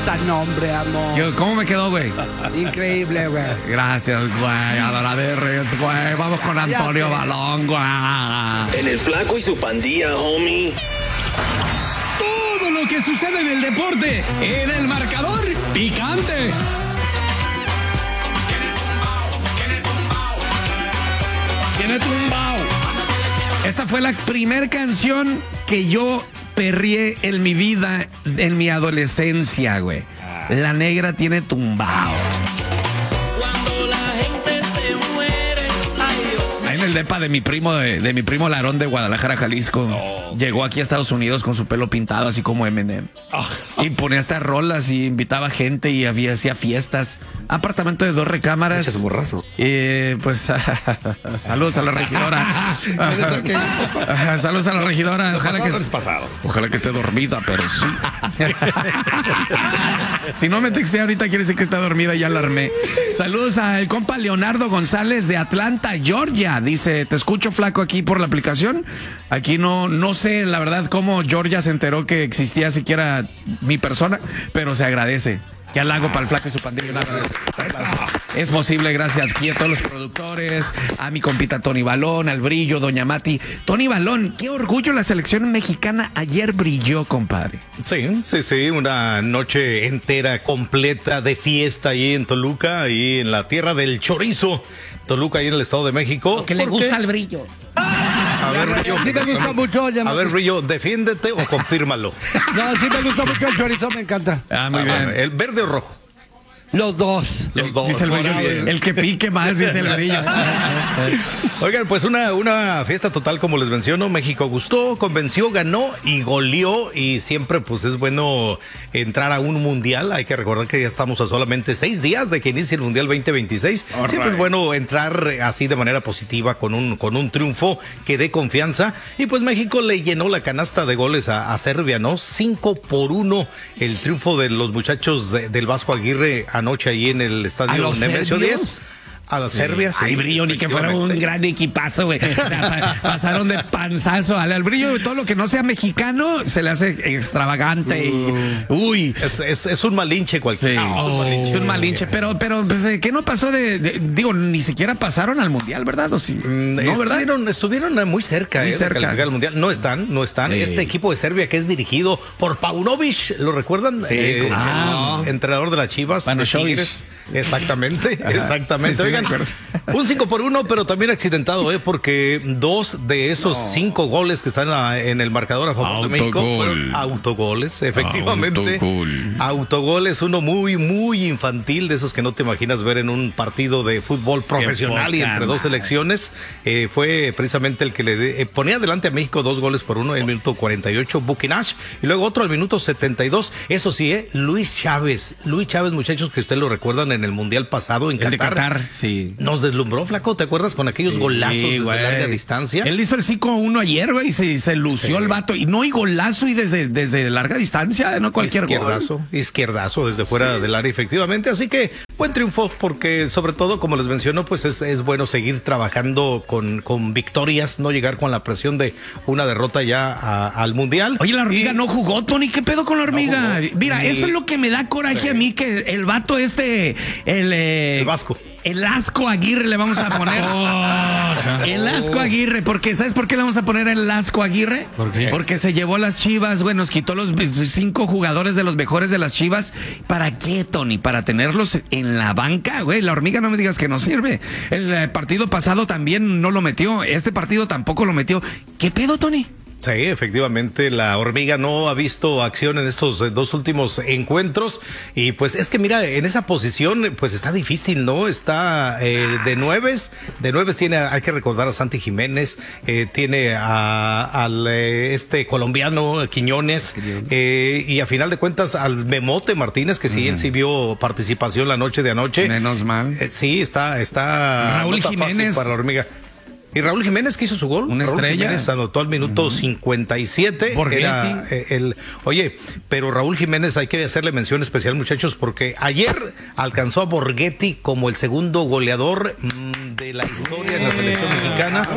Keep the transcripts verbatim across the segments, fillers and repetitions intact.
Puta nombre, amor. Yo, ¿cómo me quedó, güey? Increíble, güey. Gracias, güey. Adoraderres, güey. Vamos con Antonio Balón, güey. En el Flaco y su pandilla, homie. Todo lo que sucede en el deporte, en el marcador picante. Tiene tumbao. Esta fue la primer canción que yo perrié en mi vida, en mi adolescencia, güey. La Negra tiene tumbao. Cuando la gente se muere, ay Dios mío. Ahí en el depa de mi primo, de, de mi primo Larón de Guadalajara, Jalisco. Oh. Llegó aquí a Estados Unidos con su pelo pintado así como Eminem. Oh. Y ponía estas rolas y invitaba gente y había, hacía fiestas. Apartamento de dos recámaras. Echas borrazo. Y pues saludos a la regidora. Saludos a la regidora. Ojalá que, ojalá que esté dormida, pero sí. Si no me texté ahorita, quiere decir que está dormida, ya la armé. Saludos al compa Leonardo González de Atlanta, Georgia. Dice, te escucho, Flaco, aquí por la aplicación. Aquí no, no sé, la verdad, cómo Georgia se enteró que existía siquiera mi persona, pero se agradece. Que halago para el Flaco y su pandilla. Es posible, gracias aquí a todos los productores, a mi compita Tony Balón, al Brillo, Doña Mati. Tony Balón, qué orgullo, la selección mexicana ayer brilló, compadre. Sí, sí, sí, una noche entera, completa de fiesta ahí en Toluca, ahí en la tierra del chorizo. Toluca, ahí en el Estado de México. Lo que le gusta al Brillo. A ver, Brillo. Sí me gusta mucho. A ver, Brillo, defiéndete o confírmalo. No, sí me gusta mucho el chorizo, me encanta. Ah, muy bien. ¿El verde o rojo? Los dos. Los dos. Dice el Brillo, el que pique más, dice el Brillo. Oigan, pues una, una fiesta total, como les menciono. México gustó, convenció, ganó y goleó. Y siempre pues es bueno entrar a un mundial. Hay que recordar que ya estamos a solamente seis días de que inicie el mundial veinte veintiséis. All siempre right. Es bueno entrar así de manera positiva con un, con un triunfo que dé confianza. Y pues México le llenó la canasta de goles a, a Serbia, ¿no? Cinco por uno el triunfo de los muchachos de, del Vasco Aguirre anoche ahí en el estadio Nemesio diez. A la sí. Serbia, sí. Ay, Brillo, ni que fuera un gran equipazo, güey. O sea, pa pasaron de panzazo. Al, al Brillo, todo lo que no sea mexicano se le hace extravagante. Uh, y, uy. Es, es, es un malinche cualquiera. Sí. No, oh, es un malinche. Es un malinche. Pero, pero pues, ¿qué no pasó de, de. Digo, ni siquiera pasaron al mundial, ¿verdad? ¿O sí? Mm, no, estuvieron, ¿verdad? Estuvieron muy cerca, muy eh, cerca. de calificar al mundial. No están, no están. Sí. Este equipo de Serbia que es dirigido por Paunovic, ¿lo recuerdan? Sí, eh, ah, el entrenador de las Chivas. De Tigres. Exactamente, exactamente. Sí, Oigan, un cinco por uno, pero también accidentado, ¿eh? Porque dos de esos no. cinco goles que están a, en el marcador a favor Autogol. de México fueron autogoles, efectivamente. Autogol. Autogoles, uno muy, muy infantil, de esos que no te imaginas ver en un partido de fútbol profesional y entre dos selecciones. Eh, fue precisamente el que le de, eh, ponía adelante a México dos goles por uno en el minuto cuarenta y ocho, Buquinash, y luego otro al minuto setenta y dos. Eso sí, ¿eh? Luis Chávez. Luis Chávez, muchachos, que ustedes lo recuerdan en el Mundial pasado en el Qatar. De Qatar, sí. Nos deslumbró, Flaco, ¿te acuerdas? Con aquellos sí, golazos desde güey. larga distancia. Él hizo el cinco uno ayer, güey, y se, se lució sí. el vato. Y no hay golazo y desde, desde larga distancia, no cualquier izquierdazo, gol. Izquierdazo desde fuera sí. del área, efectivamente. Así que buen triunfo, porque sobre todo, como les menciono, pues es, es bueno seguir trabajando con, con victorias, no llegar con la presión de una derrota ya a, al Mundial. Oye, la hormiga y... no jugó, Tony, ¿qué pedo con la hormiga? No Mira, Ni... eso es lo que me da coraje sí. a mí, que el vato este, el... Eh... el Vasco. El Asco Aguirre le vamos a poner. Oh, el Asco Aguirre, porque ¿sabes por qué le vamos a poner el Asco Aguirre? ¿Por qué? Porque se llevó las Chivas, güey, nos quitó los cinco jugadores de los mejores de las Chivas. ¿Para qué, Tony? Para tenerlos en la banca, güey. La hormiga no me digas que no sirve. El partido pasado también no lo metió. Este partido tampoco lo metió. ¿Qué pedo, Tony? Sí, efectivamente, la hormiga no ha visto acción en estos eh, dos últimos encuentros y pues es que mira, en esa posición pues está difícil, ¿no? Está eh, de nueves, de nueves tiene, hay que recordar a Santi Jiménez, eh, tiene a, al eh, este colombiano Quiñones eh, y a final de cuentas al Memote Martínez, que sí, mm. él sí vio participación la noche de anoche. Menos mal. Eh, sí, está, está Raúl no Jiménez para la hormiga. Y Raúl Jiménez, que hizo su gol. Una Raúl estrella. Jiménez anotó al minuto uh-huh. cincuenta y siete. Era, eh, el, oye, pero Raúl Jiménez hay que hacerle mención especial, muchachos, porque ayer alcanzó a Borghetti como el segundo goleador mmm, de la historia de la selección mexicana.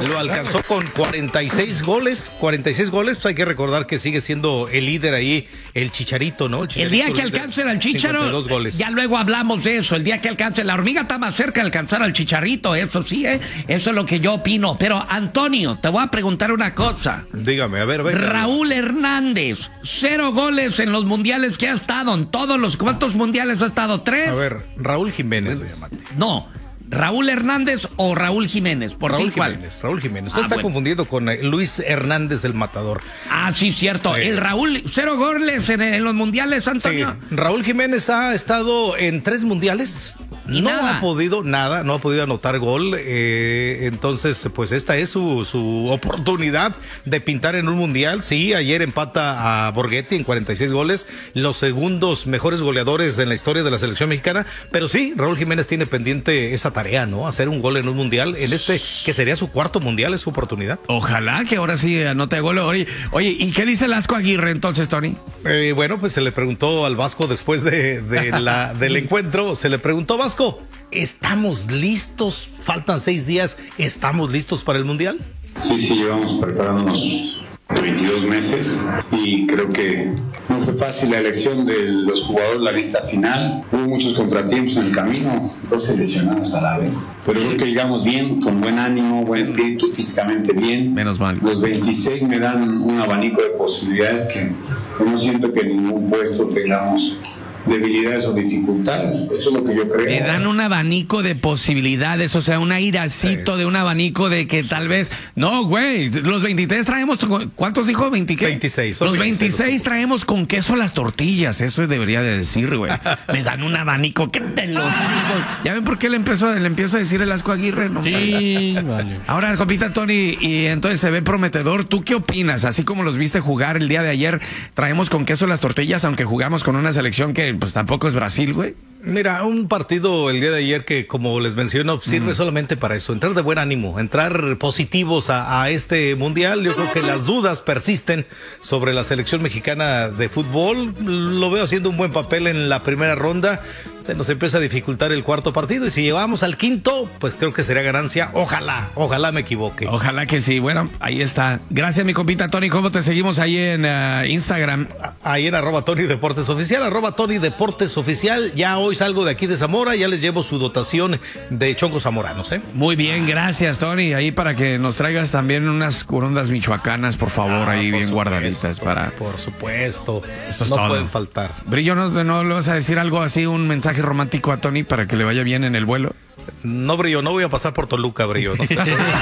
Lo alcanzó con cuarenta y seis goles. cuarenta y seis goles. Pues hay que recordar que sigue siendo el líder ahí, el Chicharito, ¿no? El, Chicharito, el día que líder, alcance al Chicharo, goles. Ya luego hablamos de eso. El día que alcance, la hormiga está más cerca de alcanzar al Chicharito, eso sí, ¿eh? Eso es lo que yo opino. Pero, Antonio, te voy a preguntar una cosa. Dígame, a ver, venga. Raúl Hernández, cero goles en los mundiales que ha estado, en todos los... ¿Cuántos mundiales ha estado? ¿Tres? A ver, Raúl Jiménez, pues, no, ¿Raúl Hernández o Raúl Jiménez? ¿Por Raúl fin cuál? Jiménez, Raúl Jiménez. Usted Ah, está bueno. confundido con Luis Hernández, el matador. Ah, sí, cierto. Sí. El Raúl, cero goles en, en los mundiales, Antonio. Sí. Raúl Jiménez ha estado en tres mundiales. Y no nada. ha podido, nada, no ha podido anotar gol. Eh, entonces, pues esta es su, su oportunidad de pintar en un mundial. Sí, ayer empata a Borghetti en cuarenta y seis goles, los segundos mejores goleadores en la historia de la selección mexicana. Pero sí, Raúl Jiménez tiene pendiente esa tarea, ¿no? Hacer un gol en un mundial, en este que sería su cuarto mundial, es su oportunidad. Ojalá que ahora sí anote gol. Oye, oye, ¿y qué dice Lasco Aguirre entonces, Tony? Eh, bueno, pues se le preguntó al Vasco después de, de la, del encuentro, se le preguntó, Vasco, ¿estamos listos? Faltan seis días, ¿estamos listos para el Mundial? Sí, sí, llevamos preparándonos veintidós meses y creo que no fue fácil la elección de los jugadores, la lista final. Hubo muchos contratiempos en el camino, dos seleccionados a la vez. Pero creo que llegamos bien, con buen ánimo, buen espíritu, físicamente bien. Menos mal. Los veintiséis me dan un abanico de posibilidades que no siento que en ningún puesto tengamos debilidades o dificultades. Eso es lo que yo creo. Le dan un abanico de posibilidades, o sea, un airacito sí. de un abanico de que tal vez... No, güey, los veintitrés traemos... ¿Cuántos dijo? ¿veinte qué? veintiséis. Los veintiséis, veintiséis traemos con queso las tortillas, eso debería de decir, güey. Me dan un abanico, ¿qué te lo digo? ¿Ya ven por qué le empezó, le empiezo a decir el Asco Aguirre? No, sí, vale. Ahora, compita Tony, y entonces se ve prometedor. ¿Tú qué opinas? Así como los viste jugar el día de ayer, traemos con queso las tortillas, aunque jugamos con una selección que pues tampoco es Brasil, güey. Mira, un partido el día de ayer que, como les menciono, sirve mm. solamente para eso, entrar de buen ánimo, entrar positivos a, a este mundial. Yo creo que las dudas persisten sobre la selección mexicana de fútbol. Lo veo haciendo un buen papel en la primera ronda. Se nos empieza a dificultar el cuarto partido y si llegamos al quinto, pues creo que sería ganancia. Ojalá, ojalá me equivoque. Ojalá que sí. Bueno, ahí está. Gracias, mi compita Tony. ¿Cómo te seguimos ahí en uh, Instagram? Ahí en arroba Tony Deportes Oficial, arroba Tony Deportes Oficial. Ya hoy salgo de aquí de Zamora, ya les llevo su dotación de chongos zamoranos, ¿eh? Muy bien, gracias, Tony. Ahí para que nos traigas también unas corundas michoacanas, por favor, ah, ahí bien supuesto, guardaditas para. Por supuesto. Eso es no todo. pueden faltar. Brillo, ¿no, no le vas a decir algo así, un mensaje romántico a Tony para que le vaya bien en el vuelo? No, Brillo, no voy a pasar por Toluca, Brillo. No,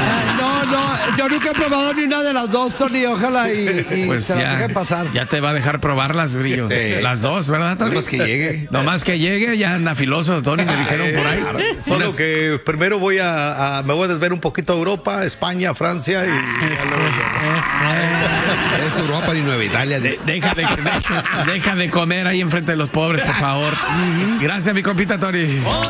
no, no, yo nunca he probado ni una de las dos, Tony, ojalá y, y pues se ya, las dejen pasar. Ya te va a dejar probarlas, Brillo. Sí. Las dos, ¿verdad, Tony? No más que llegue. No más que llegue, ya anda filoso, Tony, me dijeron por ahí. Solo Unas... que primero voy a, a, me voy a desver un poquito a Europa, España, Francia y... ya luego... Es Europa y Nueva Italia. De, deja, de, deja, deja de comer ahí enfrente de los pobres, por favor. Gracias, mi compita, Tony.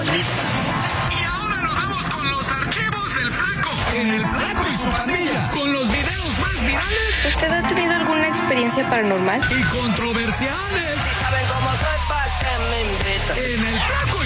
El Flaco y su pandilla, con los videos más virales. ¿Usted ha tenido alguna experiencia paranormal? Y controversiales. Si saben cómo soy, pa' que me invitan. En el Flaco y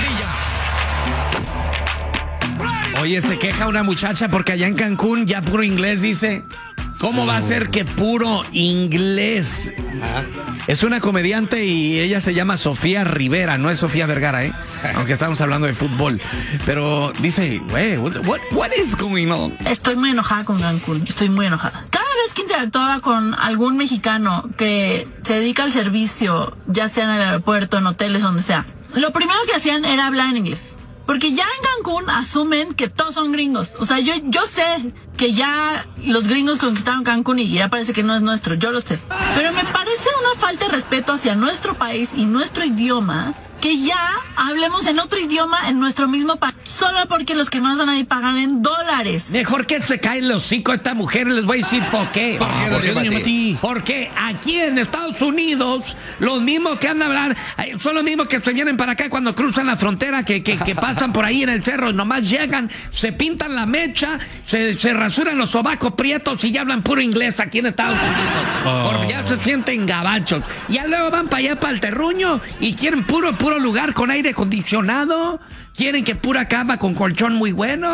su pandilla. Oye, se queja una muchacha porque allá en Cancún ya puro inglés dice. ¿Cómo va a ser que puro inglés? Es una comediante y ella se llama Sofía Rivera, no es Sofía Vergara, ¿eh? Aunque estamos hablando de fútbol. Pero dice, güey, what, what is going on? Estoy muy enojada con Cancún, estoy muy enojada. Cada vez que interactuaba con algún mexicano que se dedica al servicio, ya sea en el aeropuerto, en hoteles, donde sea, lo primero que hacían era hablar en inglés. Porque ya en Cancún asumen que todos son gringos. O sea, yo, yo sé que ya los gringos conquistaron Cancún y ya parece que no es nuestro, yo lo sé. Pero me parece una falta de respeto hacia nuestro país y nuestro idioma que ya hablemos en otro idioma en nuestro mismo país, solo porque los que más van a ir pagan en dólares. Mejor que se cae el hocico a esta mujer, les voy a decir por qué. ¿Por qué, ¿Por qué, doña Mati? Porque aquí en Estados Unidos, los mismos que andan a hablar, son los mismos que se vienen para acá cuando cruzan la frontera, que, que, que pasan por ahí en el cerro, y nomás llegan, se pintan la mecha, se, se rasuran los sobacos prietos y ya hablan puro inglés aquí en Estados Unidos. Oh. Porque ya se sienten gabachos. Ya luego van para allá, para el terruño, y quieren puro, puro lugar con aire acondicionado, quieren que pura cama con colchón muy bueno,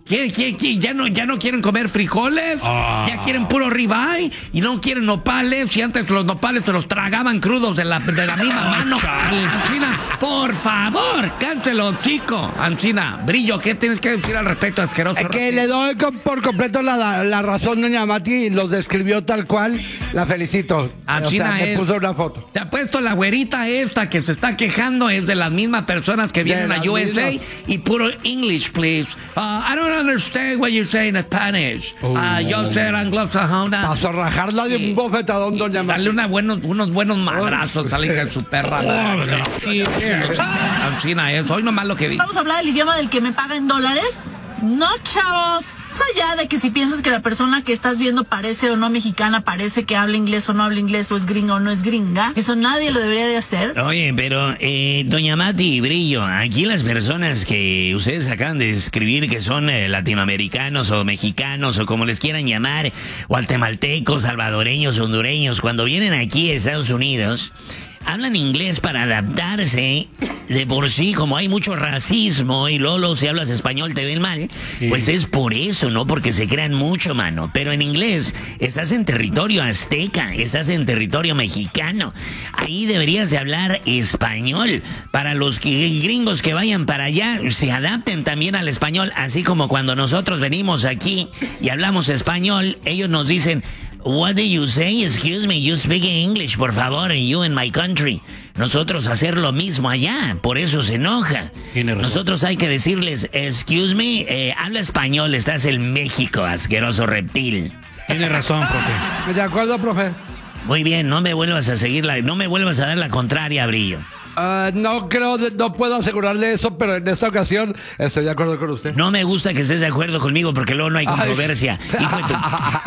¿Qué, qué, qué? ¿Ya, no, ¿Ya no quieren comer frijoles? Oh. ¿Ya quieren puro ribeye? ¿Y no quieren nopales? Y antes los nopales se los tragaban crudos de la, de la misma mano. Ancina, por favor, cáncelo, chico. Ancina, Brillo, ¿qué tienes que decir al respecto, asqueroso? Es que le doy con- por completo la, la razón, doña Mati, los describió tal cual. La felicito. Ancina o sea, me es- puso una foto. Te apuesto la güerita esta que se está quejando es de las mismas personas que vienen a las U S A mismas. y puro English, please. Uh, I don't understand what you say in Spanish. Uh, yo soy anglosajona. Paso a rajarla de un bofetadón, doña Mati. Dale una buenos, unos buenos madrazos, salen de su perra. madre. Sí, sí, Ancina es, hoy nomás lo que vi. ¿Vamos a hablar del idioma del que me paga en dólares? No, chavos. Más allá de que si piensas que la persona que estás viendo parece o no mexicana, parece que habla inglés o no habla inglés, o es gringa o no es gringa, eso nadie lo debería de hacer. Oye, pero, eh, doña Mati Brillo, aquí las personas que ustedes acaban de describir que son eh, latinoamericanos o mexicanos o como les quieran llamar, guatemaltecos, salvadoreños, hondureños, cuando vienen aquí a Estados Unidos, hablan inglés para adaptarse. De por sí, como hay mucho racismo y Lolo, si hablas español te ven mal, sí. Pues es por eso, ¿no? Porque se crean mucho, mano. Pero en inglés, estás en territorio azteca, estás en territorio mexicano. Ahí deberías de hablar español. Para los que, gringos que vayan para allá, se adapten también al español. Así como cuando nosotros venimos aquí y hablamos español, ellos nos dicen... What do you say? Excuse me, you speak English, por favor, and you in my country. Nosotros hacer lo mismo allá, por eso se enoja. Nosotros hay que decirles, excuse me, eh, habla español, estás en México, asqueroso reptil. Tiene razón, profe. De acuerdo, profe. Muy bien, no me vuelvas a seguir la, no me vuelvas a dar la contraria, Brillo. Uh, no creo, de- no puedo asegurarle eso, pero en esta ocasión estoy de acuerdo con usted. No me gusta que estés de acuerdo conmigo porque luego no hay controversia. Hijo de tu...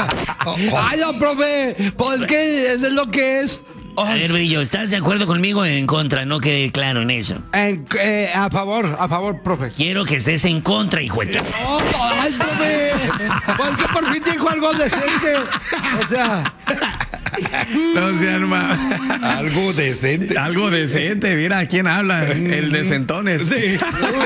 Ay, no, profe, pues que eso es lo que es. A ver, Brillo, ¿estás de acuerdo conmigo o en contra? No quede claro en eso. En- eh, a favor, a favor, profe. Quiero que estés en contra, hijo de tu... No, ay, profe. Pues que por fin dijo algo decente. O sea, No se arma. Algo decente. Algo decente, mira, ¿quién habla? El de Centones. Sí.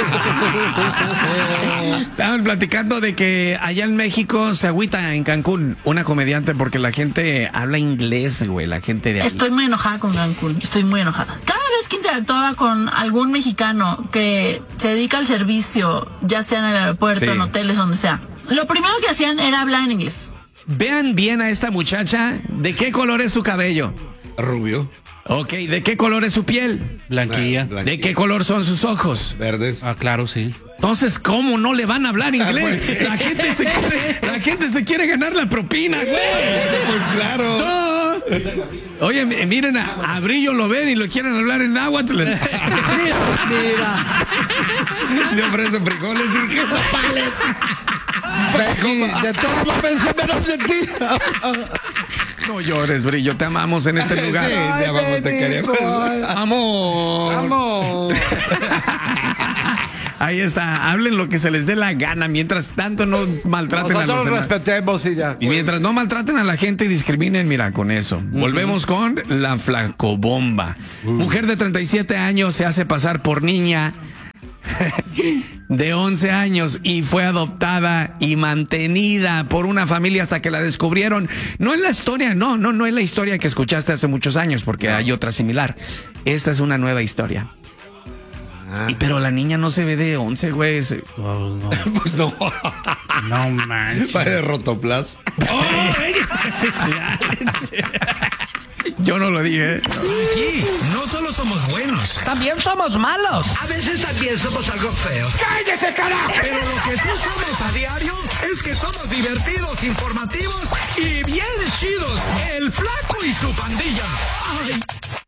Estaban platicando de que allá en México se agüita en Cancún una comediante porque la gente habla inglés, güey, la gente de ahí. Estoy muy enojada con Cancún, estoy muy enojada. Cada vez que interactuaba con algún mexicano que se dedica al servicio, ya sea en el aeropuerto, Sí. en hoteles, donde sea, lo primero que hacían era hablar en inglés. Vean bien a esta muchacha, ¿de qué color es su cabello? Rubio. Ok, ¿de qué color es su piel? Blanquilla. ¿De qué color son sus ojos? Verdes. Ah, claro, sí. Entonces, ¿cómo no le van a hablar inglés? pues sí. La gente se quiere, la gente se quiere ganar la propina, güey. Pues claro. So- Oye, mi- miren, a, a Brillo lo ven y lo quieren hablar en náhuatl. mira, mira. Le ofrecen frijoles y que nopales. Becky, de todo lo pensé menos de ti. No llores, Brillo, te amamos en este lugar. Sí, te amamos, te queremos. Amor. Vamos. Ahí está, hablen lo que se les dé la gana, mientras tanto no maltraten a los Nosotros demás. respetemos y ya. Y mientras no maltraten a la gente y discriminen, mira, con eso. Volvemos con la flacobomba. Mujer de treinta y siete años se hace pasar por niña de once años y fue adoptada y mantenida por una familia hasta que la descubrieron. No es la historia, no, no, no es la historia que escuchaste hace muchos años, porque hay otra similar. Esta es una nueva historia. Y, pero la niña no se ve de once, güey. Se- Oh, no. Pues no. No manches. Para rotoplas. Yo no lo dije. Aquí no solo somos buenos, También somos malos. a veces también somos algo feos. ¡Cállese, carajo! Pero lo que sí somos a diario es que somos divertidos, informativos y bien chidos. El Flaco y su pandilla. ¡Ay!